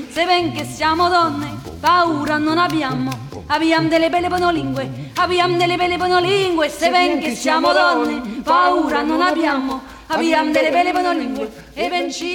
se ven che siamo donne, paura non abbiamo. Abbiamo delle belle bonolingue, abbiamo delle belle bonolingue, se ven che siamo donne, paura non abbiamo. Abbiamo delle belle bonolingue e venci